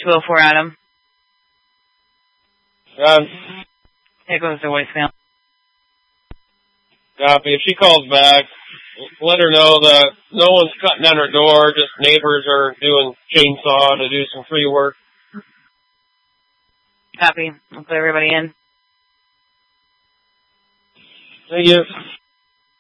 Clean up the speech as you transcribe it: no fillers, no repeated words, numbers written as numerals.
204 Adam. It goes to voicemail. Copy. If she calls back, let her know that no one's cutting on her door, just neighbors are doing chainsaw to do some free work. Copy. I'll put everybody in. Thank you.